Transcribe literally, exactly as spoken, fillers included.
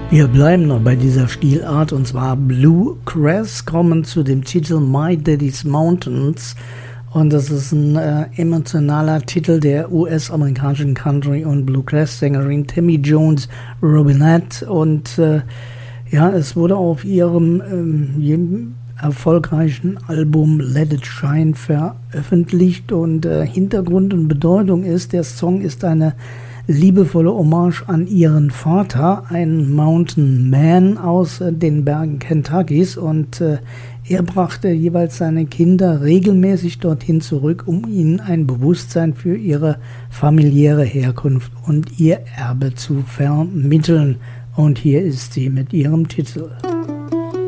Wir bleiben noch bei dieser Stilart, und zwar Bluegrass, kommen zu dem Titel My Daddy's Mountains. Und das ist ein äh, emotionaler Titel der U S-amerikanischen Country- und Bluegrass-Sängerin Tammy Jones Robinette. Und äh, ja, es wurde auf ihrem ähm, erfolgreichen Album Let It Shine veröffentlicht. Und äh, Hintergrund und Bedeutung ist, der Song ist eine liebevolle Hommage an ihren Vater, ein Mountain Man aus äh, den Bergen Kentuckys, und äh, er brachte jeweils seine Kinder regelmäßig dorthin zurück, um ihnen ein Bewusstsein für ihre familiäre Herkunft und ihr Erbe zu vermitteln. Und hier ist sie mit ihrem Titel.